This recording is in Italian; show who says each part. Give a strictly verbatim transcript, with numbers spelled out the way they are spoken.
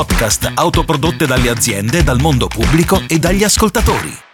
Speaker 1: Podcast autoprodotte dalle aziende, dal mondo pubblico e dagli ascoltatori.